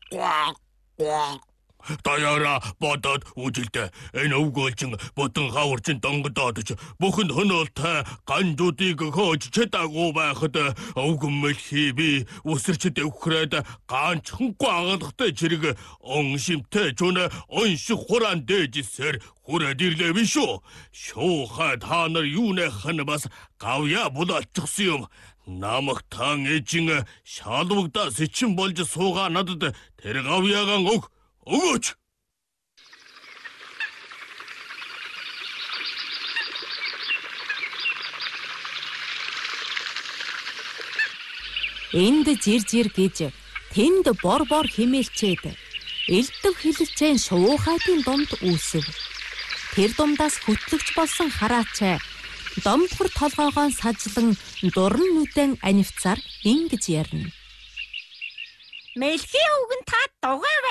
Таяра бодоод үжилдэ энэ өвгөлчин ботон хаварчин донгодоод ч бүхэн хөнөөлтэй ганжуудыг хөөж чадаагүй байхад өвгөн мэлхий би үсэрч дэвхрээд ганчхан гаагалхтай чирэг он шимтэй чүнэ онших хураан дээжсээр хүрээд ирлээ биш үү? Шуухай та нар юунайхан бас гавья булaalчихсан юм. Намагтан эжин шалвагдаа сэчин болж суугаа надад тэр гавьяагаан өгөөч. Энд жир гэж тэнд бор химээлчээд элдв хилэлцэн шуухайтын дунд үүсв. Тэр дундаас хөтлөгч болсон хараачай домхор толгоогоо сажлан дуран нүдэн анивцаар ингэж ярина. Мэлхий өвгөн та дугай